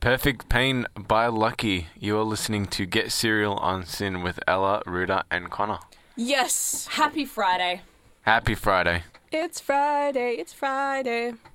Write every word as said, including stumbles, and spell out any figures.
Perfect Pain by Lucky. You are listening to Get Serial on Sin with Ella, Ruda, and Connor. Yes. Happy Friday. Happy Friday. It's Friday. It's Friday.